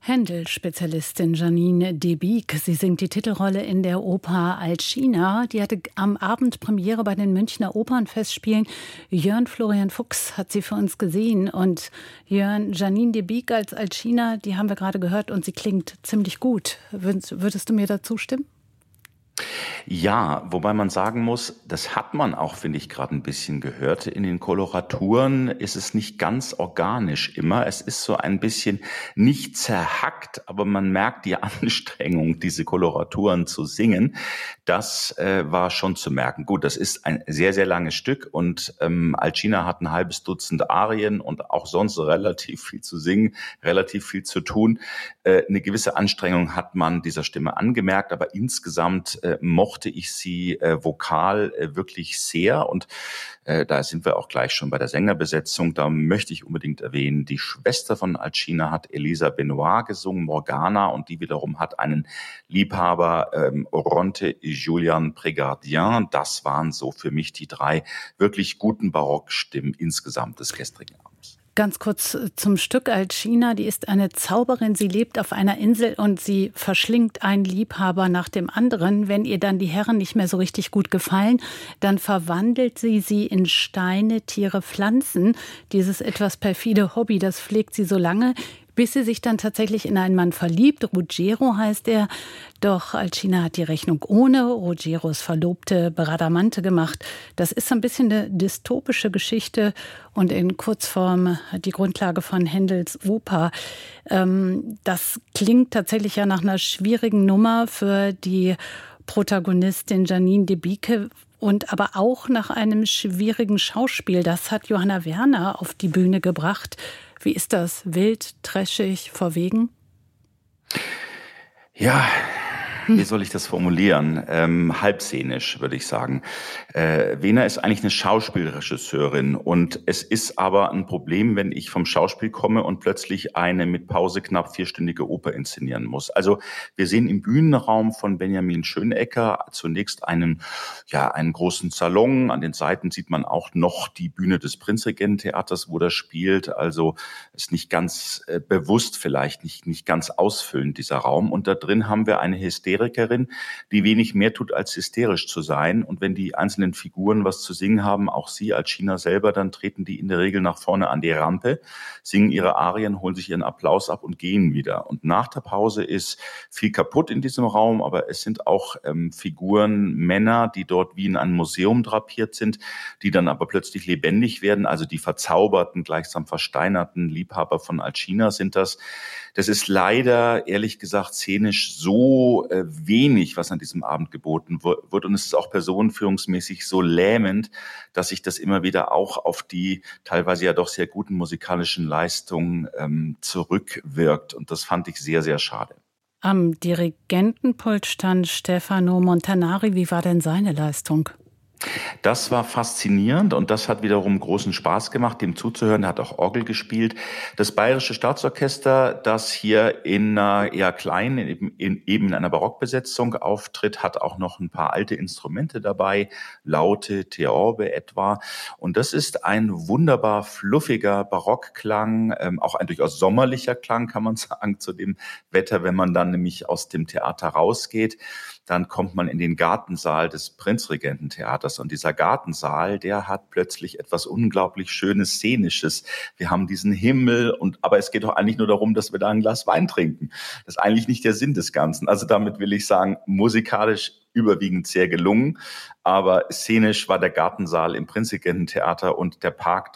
Händel-Spezialistin Janine de Beek. Sie singt die Titelrolle in der Oper Alcina. Die hatte am Abend Premiere bei den Münchner Opernfestspielen. Jörn Florian Fuchs hat sie für uns gesehen. Und Jörn, Janine de Beek als Alcina, die haben wir gerade gehört und sie klingt ziemlich gut. Würdest du mir da zustimmen? Ja, wobei man sagen muss, das hat man auch, finde ich, gerade ein bisschen gehört. In den Koloraturen ist es nicht ganz organisch immer. Es ist so ein bisschen nicht zerhackt, aber man merkt die Anstrengung, diese Koloraturen zu singen. Das war schon zu merken. Gut, das ist ein sehr, sehr langes Stück und Alcina hat ein halbes Dutzend Arien und auch sonst relativ viel zu singen, relativ viel zu tun. Eine gewisse Anstrengung hat man dieser Stimme angemerkt, aber insgesamt mochte ich sie vokal wirklich sehr und da sind wir auch gleich schon bei der Sängerbesetzung. Da möchte ich unbedingt erwähnen, die Schwester von Alcina hat Elisa Benoit gesungen, Morgana, und die wiederum hat einen Liebhaber, Oronte Julian Prégardien. Das waren so für mich die drei wirklich guten Barockstimmen insgesamt des gestrigen Abends. Ganz kurz zum Stück Alcina. Die ist eine Zauberin. Sie lebt auf einer Insel und sie verschlingt einen Liebhaber nach dem anderen. Wenn ihr dann die Herren nicht mehr so richtig gut gefallen, dann verwandelt sie in Steine, Tiere, Pflanzen. Dieses etwas perfide Hobby, das pflegt sie so lange, bis sie sich dann tatsächlich in einen Mann verliebt. Ruggiero heißt er. Doch Alcina hat die Rechnung ohne Ruggieros Verlobte Bradamante gemacht. Das ist so ein bisschen eine dystopische Geschichte und in Kurzform die Grundlage von Händels Oper. Das klingt tatsächlich ja nach einer schwierigen Nummer für die Protagonistin Janine de Beek und aber auch nach einem schwierigen Schauspiel. Das hat Johanna Werner auf die Bühne gebracht. Wie ist das? Wild, trashig, verwegen? Ja, wie soll ich das formulieren? Halbszenisch, würde ich sagen. Werner ist eigentlich eine Schauspielregisseurin und es ist aber ein Problem, wenn ich vom Schauspiel komme und plötzlich eine mit Pause knapp 4-stündige Oper inszenieren muss. Also wir sehen im Bühnenraum von Benjamin Schönecker zunächst einen großen Salon. An den Seiten sieht man auch noch die Bühne des Prinzregententheaters, wo das spielt. Also ist nicht ganz bewusst vielleicht, nicht ganz ausfüllend dieser Raum. Und da drin haben wir eine Hysterikerin, die wenig mehr tut, als hysterisch zu sein. Und wenn die einzelnen Figuren was zu singen haben, auch sie als China selber, dann treten die in der Regel nach vorne an die Rampe, singen ihre Arien, holen sich ihren Applaus ab und gehen wieder. Und nach der Pause ist viel kaputt in diesem Raum, aber es sind auch Figuren, Männer, die dort wie in einem Museum drapiert sind, die dann aber plötzlich lebendig werden. Also die verzauberten, gleichsam versteinerten Liebhaber von Alcina sind das. Das ist leider, ehrlich gesagt, szenisch so wenig, was an diesem Abend geboten wird. Und es ist auch personenführungsmäßig so lähmend, dass sich das immer wieder auch auf die teilweise ja doch sehr guten musikalischen Leistungen zurückwirkt. Und das fand ich sehr, sehr schade. Am Dirigentenpult stand Stefano Montanari. Wie war denn seine Leistung? Das war faszinierend und das hat wiederum großen Spaß gemacht, dem zuzuhören. Er hat auch Orgel gespielt. Das Bayerische Staatsorchester, das hier in einer eher kleinen, eben in einer Barockbesetzung auftritt, hat auch noch ein paar alte Instrumente dabei, Laute, Theorbe etwa. Und das ist ein wunderbar fluffiger Barockklang, auch ein durchaus sommerlicher Klang, kann man sagen, zu dem Wetter, wenn man dann nämlich aus dem Theater rausgeht. Dann kommt man in den Gartensaal des Prinzregententheaters. Und dieser Gartensaal, der hat plötzlich etwas unglaublich Schönes, Szenisches. Wir haben diesen Himmel, aber es geht doch eigentlich nur darum, dass wir da ein Glas Wein trinken. Das ist eigentlich nicht der Sinn des Ganzen. Also damit will ich sagen, musikalisch überwiegend sehr gelungen. Aber szenisch war der Gartensaal im Prinzregententheater und der Park